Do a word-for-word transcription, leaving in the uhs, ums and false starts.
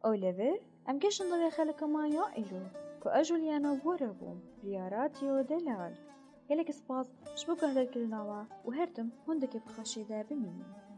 Oliver ام گشن دوی خلک مایا ایلو که اجولیانا وره بوم ریا رادیو دلال هلک سپاس شبو گهرد کرناوا و هرتم هندک بخشیده بمینی